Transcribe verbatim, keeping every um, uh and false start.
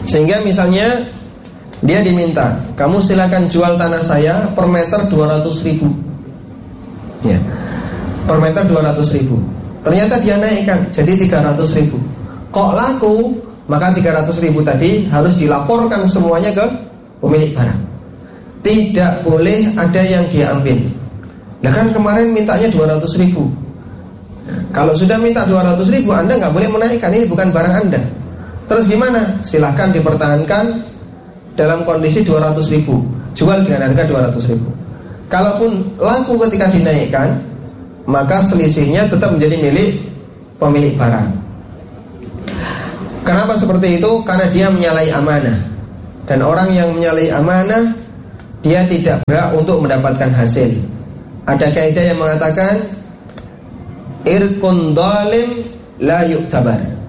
Sehingga misalnya dia diminta, kamu silakan jual tanah saya per meter dua ratus ribu, ya, per meter dua ratus ribu. Ternyata dia naikkan jadi tiga ratus ribu. Kok laku? Maka tiga ratus ribu tadi harus dilaporkan semuanya ke pemilik barang. Tidak boleh ada yang dia ambil. Nah kan kemarin mintanya dua ratus ribu. Kalau sudah minta dua ratus ribu, Anda nggak boleh menaikkan, ini bukan barang Anda. Terus gimana? Silahkan dipertahankan dalam kondisi dua ratus ribu, jual dengan harga dua ratus ribu. Kalaupun laku ketika dinaikkan, maka selisihnya tetap menjadi milik pemilik barang. Kenapa seperti itu? Karena dia menyalahi amanah. Dan orang yang menyalahi amanah, dia tidak berhak untuk mendapatkan hasil. Ada kaidah yang mengatakan irkun dhalim la yu'tabar.